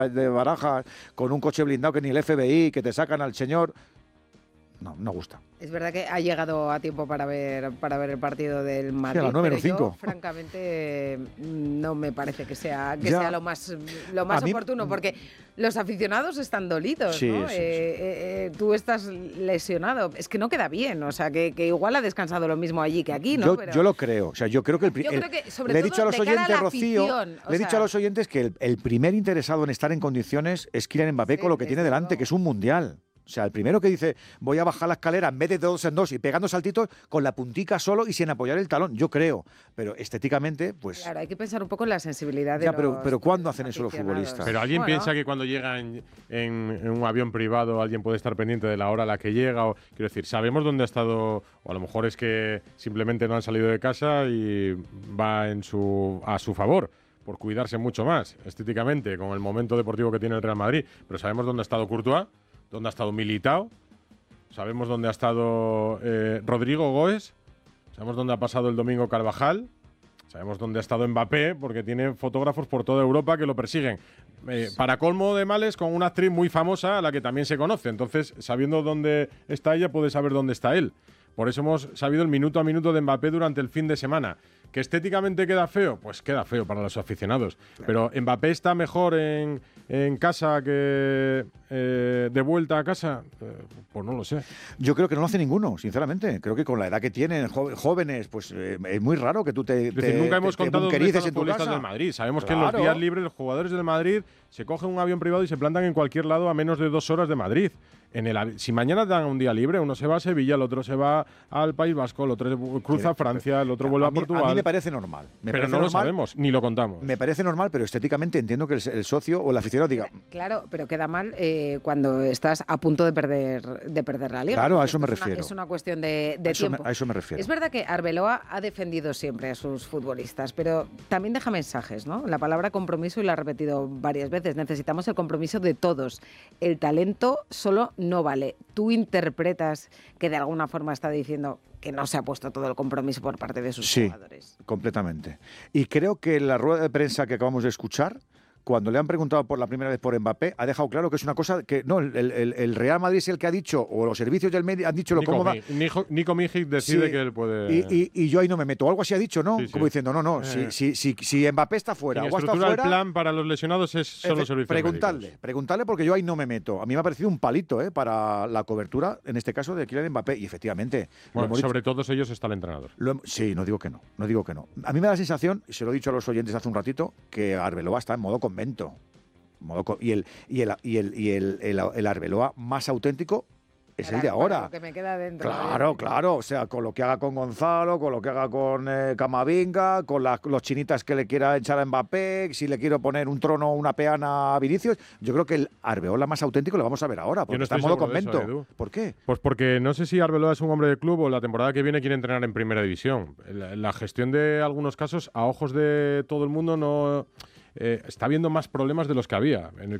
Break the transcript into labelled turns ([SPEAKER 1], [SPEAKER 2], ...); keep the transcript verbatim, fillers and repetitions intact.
[SPEAKER 1] de Barajas con un coche blindado que ni el F B I, que te sacan al señor. No, no gusta.
[SPEAKER 2] Es verdad que ha llegado a tiempo para ver para ver el partido del Madrid,
[SPEAKER 1] sí, a las nueve
[SPEAKER 2] pero
[SPEAKER 1] menos cinco.
[SPEAKER 2] Yo, francamente, no me parece que sea que
[SPEAKER 1] ya.
[SPEAKER 2] sea lo más lo más
[SPEAKER 1] mí,
[SPEAKER 2] oportuno, porque los aficionados están dolidos,
[SPEAKER 1] sí,
[SPEAKER 2] ¿no?
[SPEAKER 1] Sí,
[SPEAKER 2] eh,
[SPEAKER 1] sí.
[SPEAKER 2] Eh, eh, tú estás lesionado, es que no queda bien, o sea, que, que igual ha descansado lo mismo allí que aquí, ¿no?
[SPEAKER 1] Yo,
[SPEAKER 2] pero...
[SPEAKER 1] yo lo creo, o sea, yo creo que el,
[SPEAKER 2] yo
[SPEAKER 1] el
[SPEAKER 2] creo que, sobre
[SPEAKER 1] le he
[SPEAKER 2] todo,
[SPEAKER 1] dicho a los
[SPEAKER 2] de cara
[SPEAKER 1] oyentes,
[SPEAKER 2] a la
[SPEAKER 1] Rocío,
[SPEAKER 2] afición,
[SPEAKER 1] le he
[SPEAKER 2] o
[SPEAKER 1] dicho
[SPEAKER 2] sea...
[SPEAKER 1] a los oyentes que el, el primer interesado en estar en condiciones es Kylian Mbappé,
[SPEAKER 2] sí,
[SPEAKER 1] con lo que tiene delante,
[SPEAKER 2] luego.
[SPEAKER 1] que es un mundial. O sea, el primero que dice, voy a bajar la escalera en vez de dos en dos y pegando saltitos con la puntica solo y sin apoyar el talón, yo creo. Pero estéticamente, pues...
[SPEAKER 2] Claro, hay que pensar un poco en la sensibilidad de
[SPEAKER 1] ya, pero,
[SPEAKER 2] los
[SPEAKER 1] pero ¿cuándo
[SPEAKER 2] los
[SPEAKER 1] hacen eso los
[SPEAKER 2] aficionados?
[SPEAKER 1] futbolistas?
[SPEAKER 3] Pero alguien
[SPEAKER 2] bueno.
[SPEAKER 3] piensa que cuando llega en, en, en un avión privado alguien puede estar pendiente de la hora a la que llega. O, quiero decir, sabemos dónde ha estado, o a lo mejor es que simplemente no han salido de casa y va en su a su favor, por cuidarse mucho más estéticamente con el momento deportivo que tiene el Real Madrid. Pero sabemos dónde ha estado Courtois, dónde ha estado Militao. Sabemos dónde ha estado eh, Rodrigo Goes, sabemos dónde ha pasado el domingo Carvajal, sabemos dónde ha estado Mbappé, porque tiene fotógrafos por toda Europa que lo persiguen. Eh, para colmo de males, con una actriz muy famosa a la que también se conoce. Entonces, sabiendo dónde está ella, puede saber dónde está él. Por eso hemos sabido el minuto a minuto de Mbappé durante el fin de semana. ¿Que estéticamente queda feo? Pues queda feo para los aficionados. Claro. Pero ¿Mbappé está mejor en, en casa que eh, de vuelta a casa? Eh, pues no lo sé.
[SPEAKER 1] Yo creo que no lo hace ninguno, sinceramente. Creo que con la edad que tienen, jóvenes, pues eh, es muy raro que tú te
[SPEAKER 3] Es decir,
[SPEAKER 1] te,
[SPEAKER 3] nunca hemos
[SPEAKER 1] te,
[SPEAKER 3] contado
[SPEAKER 1] te
[SPEAKER 3] dónde están
[SPEAKER 1] bunkerices
[SPEAKER 3] los
[SPEAKER 1] en tu
[SPEAKER 3] futbolistas
[SPEAKER 1] casa.
[SPEAKER 3] del Madrid. Sabemos
[SPEAKER 1] Claro.
[SPEAKER 3] que en los días libres los jugadores del Madrid se cogen un avión privado y se plantan en cualquier lado a menos de dos horas de Madrid. En el, si mañana dan un día libre, uno se va a Sevilla, el otro se va al País Vasco, el otro cruza a Francia, el otro vuelve a, a Portugal.
[SPEAKER 1] A mí me parece normal. Me
[SPEAKER 3] pero
[SPEAKER 1] parece
[SPEAKER 3] no
[SPEAKER 1] normal,
[SPEAKER 3] lo sabemos, ni lo contamos.
[SPEAKER 1] Me parece normal, pero estéticamente entiendo que el, el socio o el aficionado diga...
[SPEAKER 2] Claro, pero queda mal eh, cuando estás a punto de perder de perder la liga.
[SPEAKER 1] Claro, a eso me
[SPEAKER 2] es
[SPEAKER 1] refiero.
[SPEAKER 2] Una, es una cuestión de, de
[SPEAKER 1] a eso
[SPEAKER 2] tiempo.
[SPEAKER 1] Me, a eso me refiero.
[SPEAKER 2] Es verdad que Arbeloa ha defendido siempre a sus futbolistas, pero también deja mensajes, ¿no? La palabra compromiso, y la ha repetido varias veces, necesitamos el compromiso de todos. El talento solo no vale. Tú interpretas que de alguna forma está diciendo que no se ha puesto todo el compromiso por parte de sus
[SPEAKER 1] sí,
[SPEAKER 2] jugadores.
[SPEAKER 1] Sí, completamente. Y creo que en la rueda de prensa que acabamos de escuchar, cuando le han preguntado por la primera vez por Mbappé, ha dejado claro que es una cosa que no, el, el, el Real Madrid es el que ha dicho, o los servicios del medio han dicho lo cómoda.
[SPEAKER 3] Nico, Nico Mijic decide sí, que él puede...
[SPEAKER 1] Y, y, y yo ahí no me meto. Algo así ha dicho, ¿no?
[SPEAKER 3] Sí, sí.
[SPEAKER 1] Como diciendo, no, no, eh. si, si, si, si Mbappé está fuera o está fuera...
[SPEAKER 3] el plan para los lesionados es, son los servicios
[SPEAKER 1] preguntarle,
[SPEAKER 3] médicos.
[SPEAKER 1] Preguntarle porque yo ahí no me meto. A mí me ha parecido un palito, ¿eh? Para la cobertura, en este caso, de Kylian Mbappé. Y efectivamente...
[SPEAKER 3] Bueno, sobre dicho, todos ellos está el entrenador.
[SPEAKER 1] Lo, sí, no digo que no, no digo que no. A mí me da la sensación, y se lo he dicho a los oyentes hace un ratito, que Arbeloa está en modo convento. Y el y el y el y el, el, el Arbeloa más auténtico es
[SPEAKER 2] claro,
[SPEAKER 1] el de ahora.
[SPEAKER 2] Lo que me queda dentro.
[SPEAKER 1] Claro, claro. O sea, con lo que haga con Gonzalo, con lo que haga con eh, Camavinga, con las los chinitas que le quiera echar a Mbappé, si le quiero poner un trono o una peana a Vinicius, yo creo que el Arbeloa más auténtico lo vamos a ver ahora, porque
[SPEAKER 3] no
[SPEAKER 1] está en modo convento.
[SPEAKER 3] Eso,
[SPEAKER 1] ¿Por qué?
[SPEAKER 3] Pues porque no sé si Arbeloa es un hombre de club o la temporada que viene quiere entrenar en primera división. La, la gestión de algunos casos, a ojos de todo el mundo, no... Eh, está habiendo más problemas de los que había. En el